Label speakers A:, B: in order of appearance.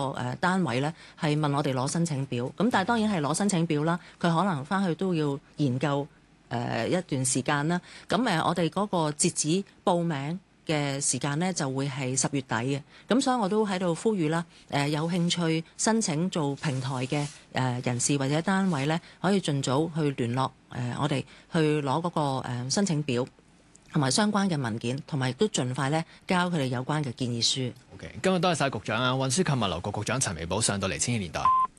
A: 單位咧係問我哋攞申請表，咁但係當然係攞申請表啦，佢可能翻去都要研究一段時間啦。咁我哋嗰個截止報名嘅時間呢就會係10月底嘅，咁所以我都喺度呼籲啦，有興趣申請做平台嘅人士或者單位呢，可以盡早去聯絡我哋去攞嗰個申請表同埋相關嘅文件，同埋亦都盡快呢交佢哋有關嘅建議書。
B: OK，今日多謝晒局長啊，運輸及物流局局長陳美寶上到嚟千禧年代。